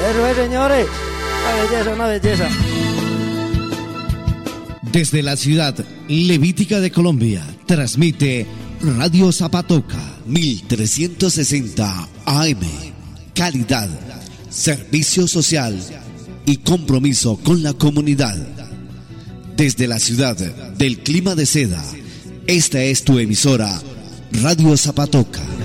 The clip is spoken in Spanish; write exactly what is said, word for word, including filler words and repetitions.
Eso es, señores. Una belleza, una belleza. Desde la ciudad levítica de Colombia, transmite Radio Zapatoca mil trescientos sesenta A M. Calidad, servicio social y compromiso con la comunidad. Desde la ciudad del clima de seda, esta es tu emisora Radio Zapatoca.